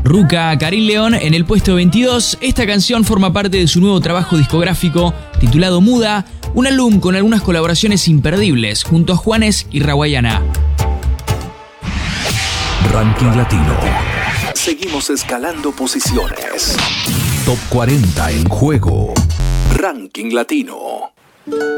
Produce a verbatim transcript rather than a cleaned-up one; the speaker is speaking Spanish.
Ruka Karin León en el puesto veintidós. Esta canción forma parte de su nuevo trabajo discográfico titulado Muda, un álbum con algunas colaboraciones imperdibles junto a Juanes y Rawayana. Ranking Latino. Seguimos escalando posiciones. Top cuarenta en juego. Ranking Latino.